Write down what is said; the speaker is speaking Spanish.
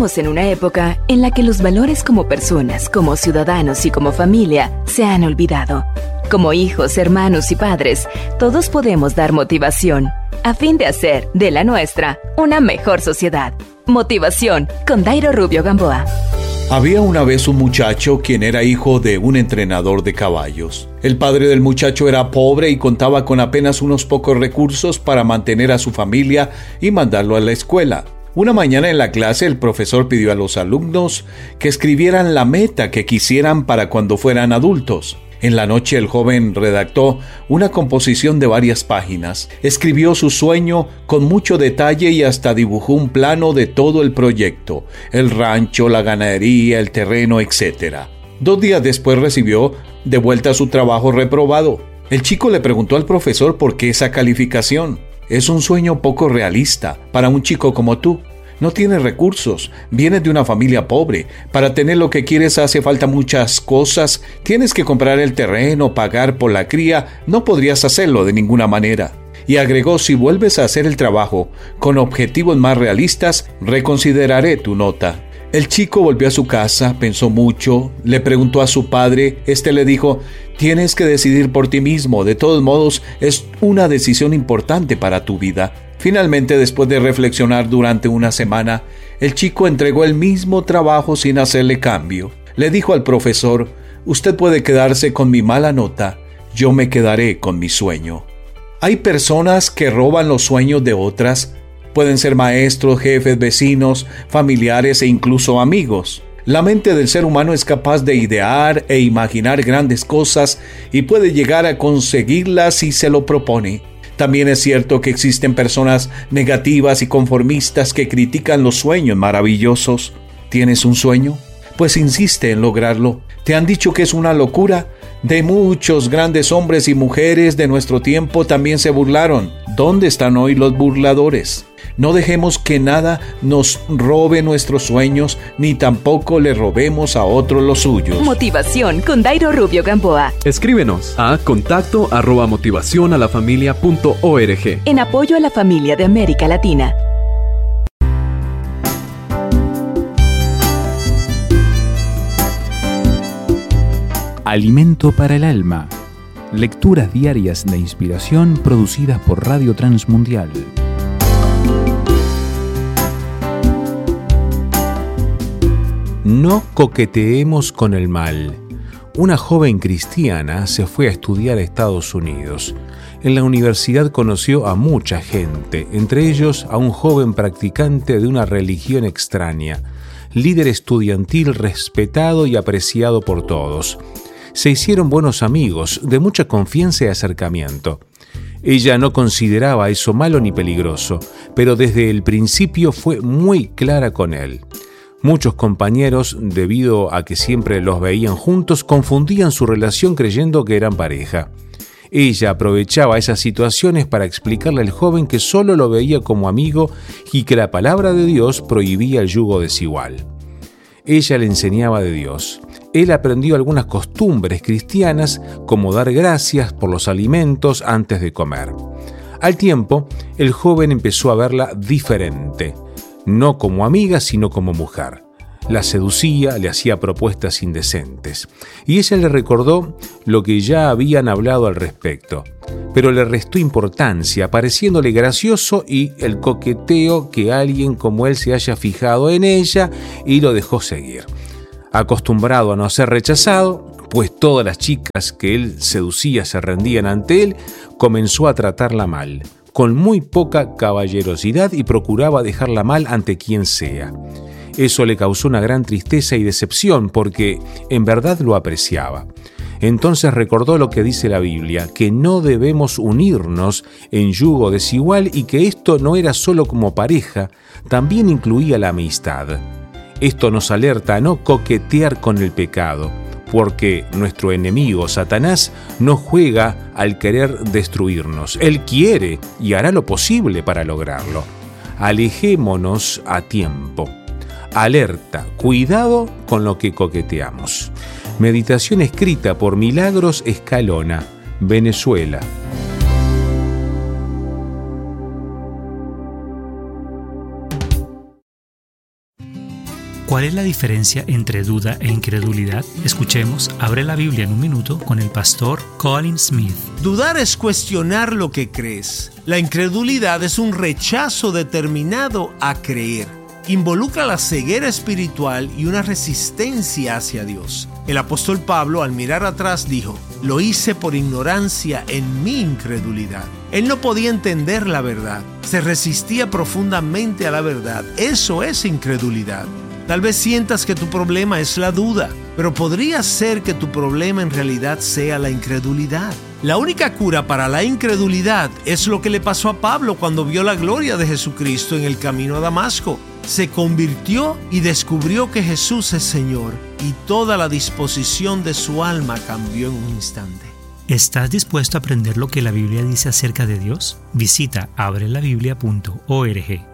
Vivimos en una época en la que los valores como personas, como ciudadanos y como familia se han olvidado. Como hijos, hermanos y padres, todos podemos dar motivación a fin de hacer de la nuestra una mejor sociedad. Motivación con Dairo Rubio Gamboa. Había una vez un muchacho quien era hijo de un entrenador de caballos. El padre del muchacho era pobre y contaba con apenas unos pocos recursos para mantener a su familia y mandarlo a la escuela. Una mañana en la clase el profesor pidió a los alumnos que escribieran la meta que quisieran para cuando fueran adultos. En la noche el joven redactó una composición de varias páginas, escribió su sueño con mucho detalle y hasta dibujó un plano de todo el proyecto, el rancho, la ganadería, el terreno, etc. 2 días después recibió de vuelta su trabajo reprobado. El chico le preguntó al profesor por qué esa calificación. Es un sueño poco realista para un chico como tú. No tienes recursos, vienes de una familia pobre. Para tener lo que quieres hace falta muchas cosas. Tienes que comprar el terreno, pagar por la cría. No podrías hacerlo de ninguna manera. Y agregó, si vuelves a hacer el trabajo con objetivos más realistas, reconsideraré tu nota. El chico volvió a su casa, pensó mucho, le preguntó a su padre. Este le dijo, tienes que decidir por ti mismo. De todos modos, es una decisión importante para tu vida. Finalmente, después de reflexionar durante una semana, el chico entregó el mismo trabajo sin hacerle cambio. Le dijo al profesor, usted puede quedarse con mi mala nota, yo me quedaré con mi sueño. Hay personas que roban los sueños de otras. Pueden ser maestros, jefes, vecinos, familiares e incluso amigos. La mente del ser humano es capaz de idear e imaginar grandes cosas y puede llegar a conseguirlas si se lo propone. También es cierto que existen personas negativas y conformistas que critican los sueños maravillosos. ¿Tienes un sueño? Pues insiste en lograrlo. ¿Te han dicho que es una locura? De muchos grandes hombres y mujeres de nuestro tiempo también se burlaron. ¿Dónde están hoy los burladores? No dejemos que nada nos robe nuestros sueños, ni tampoco le robemos a otros los suyos. Motivación con Dairo Rubio Gamboa. Escríbenos a contacto@motivacionalafamilia.org. En apoyo a la familia de América Latina. Alimento para el alma. Lecturas diarias de inspiración producidas por Radio Transmundial. No coqueteemos con el mal. Una joven cristiana se fue a estudiar a Estados Unidos. En la universidad conoció a mucha gente, entre ellos a un joven practicante de una religión extraña, líder estudiantil respetado y apreciado por todos. Se hicieron buenos amigos, de mucha confianza y acercamiento. Ella no consideraba eso malo ni peligroso, pero desde el principio fue muy clara con él. Muchos compañeros, debido a que siempre los veían juntos, confundían su relación creyendo que eran pareja. Ella aprovechaba esas situaciones para explicarle al joven que solo lo veía como amigo y que la palabra de Dios prohibía el yugo desigual. Ella le enseñaba de Dios. Él aprendió algunas costumbres cristianas, como dar gracias por los alimentos antes de comer. Al tiempo, el joven empezó a verla diferente. No como amiga, sino como mujer. La seducía, le hacía propuestas indecentes. Y ella le recordó lo que ya habían hablado al respecto. Pero le restó importancia, pareciéndole gracioso y el coqueteo que alguien como él se haya fijado en ella y lo dejó seguir. Acostumbrado a no ser rechazado, pues todas las chicas que él seducía se rendían ante él, comenzó a tratarla mal, con muy poca caballerosidad y procuraba dejarla mal ante quien sea. Eso le causó una gran tristeza y decepción porque en verdad lo apreciaba. Entonces recordó lo que dice la Biblia, que no debemos unirnos en yugo desigual y que esto no era solo como pareja, también incluía la amistad. Esto nos alerta a no coquetear con el pecado, porque nuestro enemigo Satanás no juega al querer destruirnos. Él quiere y hará lo posible para lograrlo. Alejémonos a tiempo. Alerta, cuidado con lo que coqueteamos. Meditación escrita por Milagros Escalona, Venezuela. ¿Cuál es la diferencia entre duda e incredulidad? Escuchemos Abre la Biblia en un minuto con el pastor Colin Smith. Dudar es cuestionar lo que crees. La incredulidad es un rechazo determinado a creer. Involucra la ceguera espiritual y una resistencia hacia Dios. El apóstol Pablo, al mirar atrás, dijo: lo hice por ignorancia en mi incredulidad. Él no podía entender la verdad. Se resistía profundamente a la verdad. Eso es incredulidad. Tal vez sientas que tu problema es la duda, pero podría ser que tu problema en realidad sea la incredulidad. La única cura para la incredulidad es lo que le pasó a Pablo cuando vio la gloria de Jesucristo en el camino a Damasco. Se convirtió y descubrió que Jesús es Señor, y toda la disposición de su alma cambió en un instante. ¿Estás dispuesto a aprender lo que la Biblia dice acerca de Dios? Visita abrelabiblia.org.